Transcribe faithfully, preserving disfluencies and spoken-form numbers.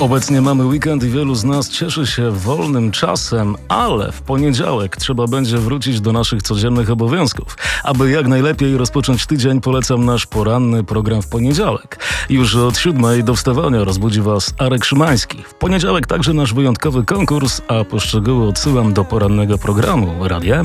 Obecnie mamy weekend i wielu z nas cieszy się wolnym czasem, ale w poniedziałek trzeba będzie wrócić do naszych codziennych obowiązków. Aby jak najlepiej rozpocząć tydzień, polecam nasz poranny program w poniedziałek. Już od siódmej do wstawania rozbudzi Was Arek Szymański. W poniedziałek także nasz wyjątkowy konkurs, a poszczegóły odsyłam do porannego programu Radia M.